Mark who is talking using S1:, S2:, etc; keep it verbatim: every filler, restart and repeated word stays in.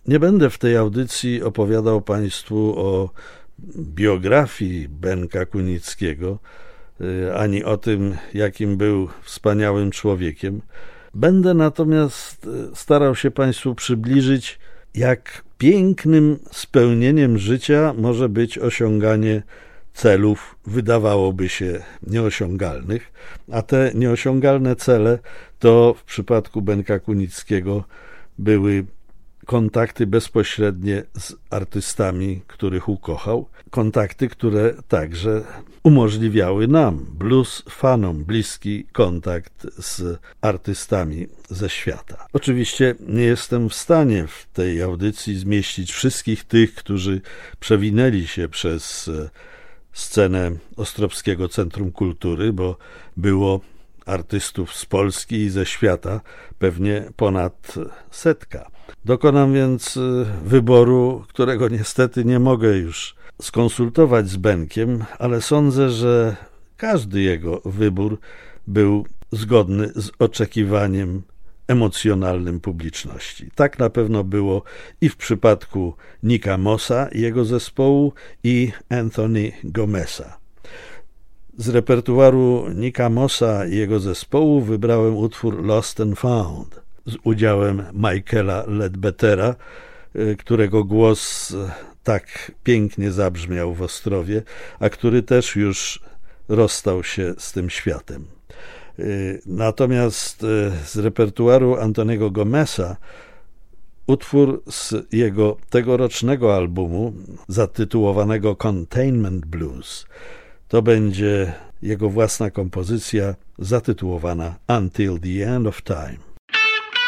S1: Nie będę w tej audycji opowiadał Państwu o biografii Benka Kunickiego, ani o tym, jakim był wspaniałym człowiekiem. Będę natomiast starał się Państwu przybliżyć, jak pięknym spełnieniem życia może być osiąganie celów, wydawałoby się, nieosiągalnych, a te nieosiągalne cele to w przypadku Benka Kunickiego były kontakty bezpośrednie z artystami, których ukochał, kontakty, które także umożliwiały nam, blues fanom, bliski kontakt z artystami ze świata. Oczywiście nie jestem w stanie w tej audycji zmieścić wszystkich tych, którzy przewinęli się przez scenę Ostrowskiego Centrum Kultury, bo było artystów z Polski i ze świata pewnie ponad setka. Dokonam więc wyboru, którego niestety nie mogę już skonsultować z Benkiem, ale sądzę, że każdy jego wybór był zgodny z oczekiwaniem emocjonalnym publiczności. Tak na pewno było i w przypadku Nicka Mossa i jego zespołu i Anthony Gomeza. Z repertuaru Nicka Mossa i jego zespołu wybrałem utwór Lost and Found z udziałem Michaela Ledbettera, którego głos tak pięknie zabrzmiał w Ostrowie, a który też już rozstał się z tym światem. Natomiast z repertuaru Antonego Gomeza utwór z jego tegorocznego albumu zatytułowanego Containment Blues to będzie jego własna kompozycja zatytułowana Until the End of Time.